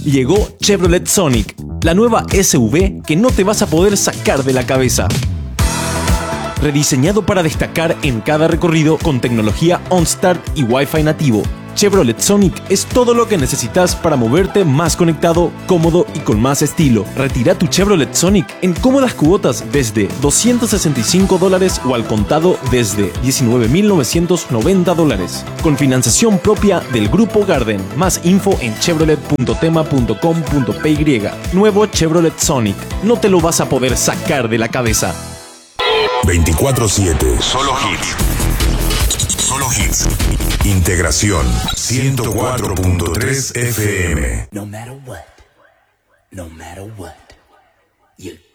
Llegó Chevrolet Sonic, la nueva SUV que no te vas a poder sacar de la cabeza. Rediseñado para destacar en cada recorrido con tecnología OnStart y Wi-Fi nativo, Chevrolet Sonic es todo lo que necesitas para moverte más conectado, cómodo y con más estilo. Retira tu Chevrolet Sonic en cómodas cuotas desde $265 o al contado desde $19,990. Con financiación propia del Grupo Garden. Más info en chevrolet.tema.com.py. Nuevo Chevrolet Sonic. No te lo vas a poder sacar de la cabeza. 24/7. Solo hits. Solo hits. Integración 104.3 FM. No matter what, you